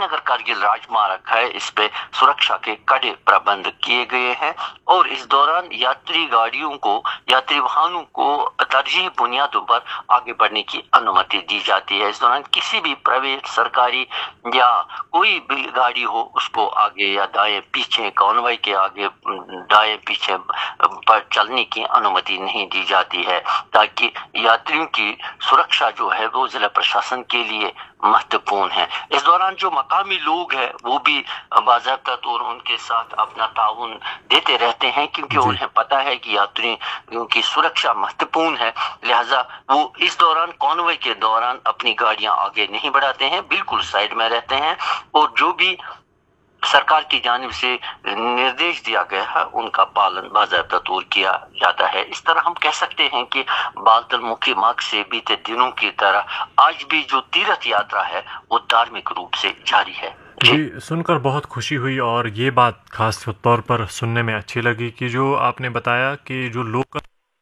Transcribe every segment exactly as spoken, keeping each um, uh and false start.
श्रीनगर कारगिल राजमार्ग है, इस पे सुरक्षा के कड़े प्रबंध किए गए हैं और इस दौरान यात्री गाड़ियों को, यात्री वाहनों को तरजीह बुनियादों पर आगे बढ़ने की अनुमति दी जाती है। इस दौरान किसी भी प्राइवेट, सरकारी या कोई भी गाड़ी हो उसको आगे या दाएं पीछे, कॉन्वॉय के आगे दाएं पीछे पर चलने की अनुमति नहीं दी जाती है, ताकि यात्रियों की सुरक्षा जो है वो जिला प्रशासन के लिए महत्वपूर्ण है। इस दौरान जो मकामी लोग हैं वो भी बाज़ाब्ता तौर उनके साथ अपना ताउन देते रहते हैं, क्योंकि उन्हें पता है कि यात्रियों की सुरक्षा महत्वपूर्ण है। लिहाजा वो इस दौरान, कॉन्वॉय के दौरान अपनी गाड़ियां आगे नहीं बढ़ाते हैं, बिल्कुल साइड में रहते हैं और जो भी सरकार की जानिब से निर्देश दिया गया है उनका पालन बाज़ाब्ता तौर किया जाता है। इस तरह हम कह सकते हैं कि बालतल मुखी मार्ग से बीते दिनों की तरह आज भी जो तीर्थ यात्रा है वो धार्मिक रूप से जारी है। जी, सुनकर बहुत खुशी हुई और ये बात खास तौर पर सुनने में अच्छी लगी कि जो आपने बताया कि जो लोकल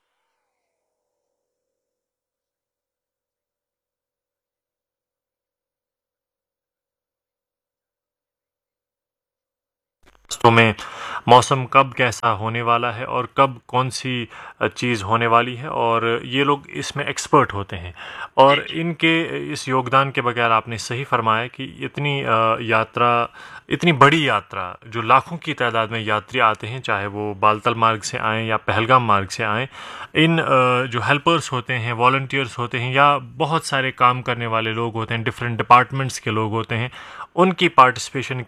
रास्तों में मौसम कब कैसा होने वाला है और कब कौन सी चीज़ होने वाली है, और ये लोग इसमें एक्सपर्ट होते हैं। और इनके इस योगदान के बगैर आपने सही फरमाया कि इतनी यात्रा, इतनी बड़ी यात्रा, जो लाखों की तादाद में यात्री आते हैं, चाहे वो बालतल मार्ग से आएँ या पहलगाम मार्ग से आएँ, इन जो हेल्पर्स होते हैं, वॉलंटियर्स होते हैं या बहुत सारे काम करने वाले लोग होते हैं, डिफरेंट डिपार्टमेंट्स के लोग होते हैं, उनकी पार्टिसिपेशन